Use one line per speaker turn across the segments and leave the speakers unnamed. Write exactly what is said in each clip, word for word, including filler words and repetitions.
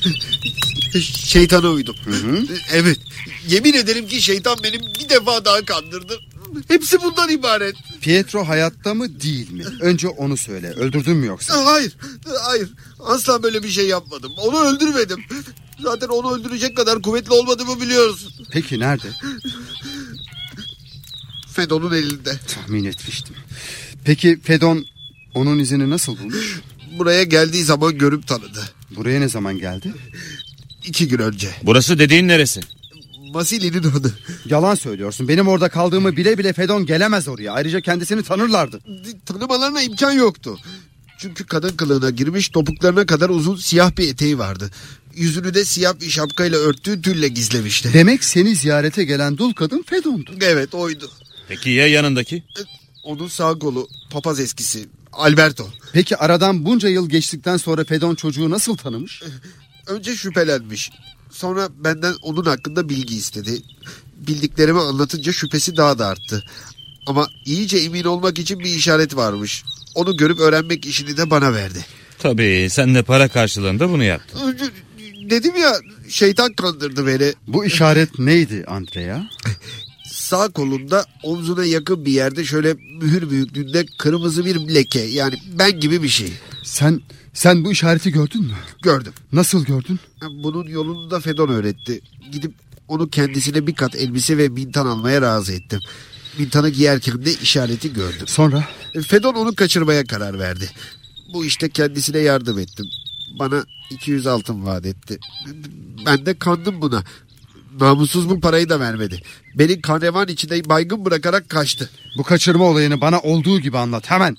Şeytana uydum.
Hı hı.
Evet. Yemin ederim ki şeytan benim bir defa daha kandırdı. Hepsi bundan ibaret.
Pietro hayatta mı değil mi? Önce onu söyle. Öldürdün mü yoksa?
Hayır. Hayır. Asla böyle bir şey yapmadım. Onu öldürmedim. Zaten onu öldürecek kadar kuvvetli olmadığımı biliyorsun.
Peki nerede?
Fedon'un elinde.
Tahmin etmiştim. Peki Fedon onun izini nasıl bulmuş?
Buraya geldiği zaman görüp tanıdı.
Buraya ne zaman geldi?
İki gün önce.
Burası dediğin neresi?
Vasili'nin adı.
Yalan söylüyorsun. Benim orada kaldığımı bile bile Fedon gelemez oraya. Ayrıca kendisini tanırlardı.
Tanımalarına imkan yoktu. Çünkü kadın kılığına girmiş, topuklarına kadar uzun siyah bir eteği vardı. Yüzünü de siyah bir şapkayla örttüğü tülle gizlemişti.
Demek seni ziyarete gelen dul kadın Fedon'du.
Evet, oydu.
Peki ya yanındaki?
Onun sağ kolu, papaz eskisi, Alberto.
Peki aradan bunca yıl geçtikten sonra Fedon çocuğu nasıl tanımış?
Önce şüphelenmiş. Sonra benden onun hakkında bilgi istedi. Bildiklerimi anlatınca şüphesi daha da arttı. Ama iyice emin olmak için bir işaret varmış. Onu görüp öğrenmek işini de bana verdi.
Tabii sen de para karşılığında bunu yaptın.
Dedim ya, şeytan kandırdı beni.
Bu işaret neydi Andrea?
Sağ kolunda omzuna yakın bir yerde şöyle mühür büyüklüğünde kırmızı bir leke. Yani ben gibi bir şey.
Sen sen bu işareti gördün mü?
Gördüm.
Nasıl gördün?
Bunun yolunu da Fedon öğretti. Gidip onu kendisine bir kat elbise ve mintan almaya razı ettim. Mintanı giyerken de işareti gördüm.
Sonra?
Fedon onu kaçırmaya karar verdi. Bu işte kendisine yardım ettim. Bana iki yüz altın vaat etti. Ben de kandım buna. Namussuz bu parayı da vermedi. Beni karnevan içinde baygın bırakarak kaçtı.
Bu kaçırma olayını bana olduğu gibi anlat hemen.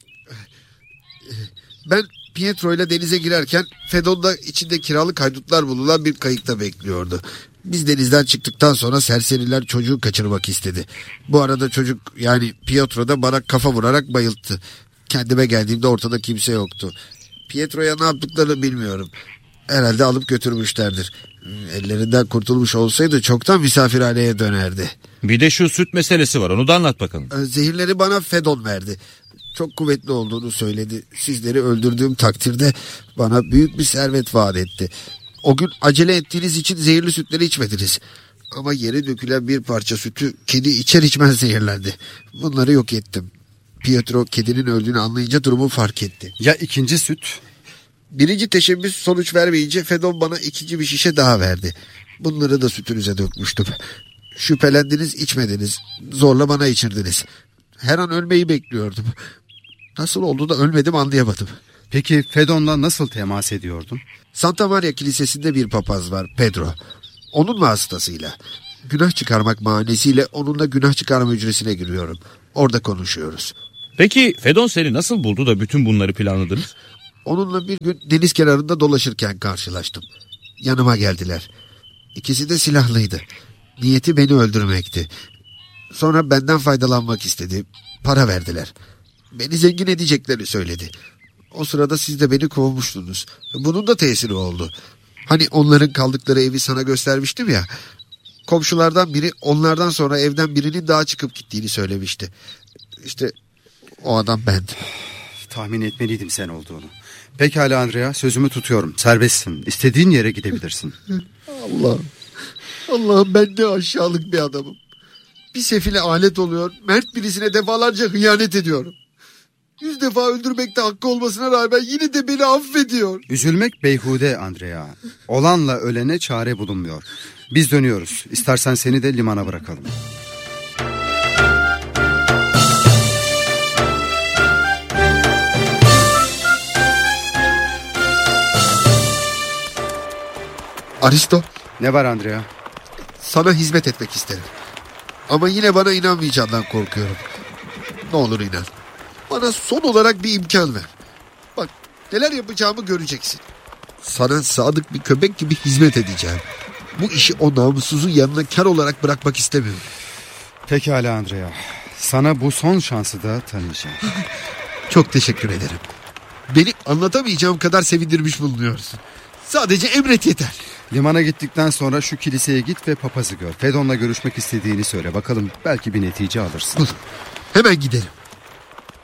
Ben Pietro ile denize girerken Fedon da içinde kiralık haydutlar bulunan bir kayıkta bekliyordu. Biz denizden çıktıktan sonra serseriler çocuğu kaçırmak istedi. Bu arada çocuk, yani Pietro da bana kafa vurarak bayılttı. Kendime geldiğimde ortada kimse yoktu. Pietro'ya ne yaptıklarını bilmiyorum. Herhalde alıp götürmüşlerdir. Ellerinden kurtulmuş olsaydı çoktan misafirhaneye dönerdi.
Bir de şu süt meselesi var, onu da anlat bakalım.
Zehirleri bana Fedon verdi. Çok kuvvetli olduğunu söyledi. Sizleri öldürdüğüm takdirde bana büyük bir servet vaat etti. O gün acele ettiğiniz için zehirli sütleri içmediniz. Ama yere dökülen bir parça sütü kedi içer içmez zehirlendi. Bunları yok ettim. Pietro kedinin öldüğünü anlayınca durumu fark etti.
Ya ikinci süt?
Birinci teşebbüs sonuç vermeyince Fedon bana ikinci bir şişe daha verdi. Bunları da sütünüze dökmüştüm. Şüphelendiniz, içmediniz. Zorla bana içirdiniz. Her an ölmeyi bekliyordum. Nasıl oldu da ölmedim anlayamadım.
Peki Fedon'la nasıl temas ediyordun?
Santa Maria Kilisesi'nde bir papaz var, Pedro. Onun vasıtasıyla. Günah çıkarmak bahanesiyle onunla günah çıkarma hücresine giriyorum. Orada konuşuyoruz.
Peki Fedon seni nasıl buldu da bütün bunları planladınız?
Onunla bir gün deniz kenarında dolaşırken karşılaştım. Yanıma geldiler. İkisi de silahlıydı. Niyeti beni öldürmekti. Sonra benden faydalanmak istedi. Para verdiler. Beni zengin edeceklerini söyledi. O sırada siz de beni kovmuştunuz. Bunun da tesiri oldu. Hani onların kaldıkları evi sana göstermiştim ya. Komşulardan biri onlardan sonra evden birinin daha çıkıp gittiğini söylemişti. İşte o adam bendim.
Tahmin etmeliydim sen olduğunu. Pekala Andrea, sözümü tutuyorum. Serbestsin. İstediğin yere gidebilirsin.
Allah'ım. Allah'ım, ben ne aşağılık bir adamım. Bir sefile alet oluyor. Mert birisine defalarca hıyanet ediyorum. Yüz defa öldürmekte hakkı olmasına rağmen yine de beni affediyor.
Üzülmek beyhude Andrea. Olanla ölene çare bulunmuyor. Biz dönüyoruz. İstersen seni de limana bırakalım.
Aristo.
Ne var Andrea?
Sana hizmet etmek isterim. Ama yine bana inanmayacağından korkuyorum. Ne olur inan. Bana son olarak bir imkan ver. Bak, neler yapacağımı göreceksin. Sana sadık bir köpek gibi hizmet edeceğim. Bu işi o namussuzun yanına kar olarak bırakmak istemiyorum.
Pekala Andrea. Sana bu son şansı da tanıyacağım.
Çok teşekkür ederim. Beni anlatamayacağım kadar sevindirmiş bulunuyorsun. Sadece emret yeter.
Limana gittikten sonra şu kiliseye git ve papazı gör. Fedon'la görüşmek istediğini söyle. Bakalım belki bir netice alırsın.
Hemen gidelim.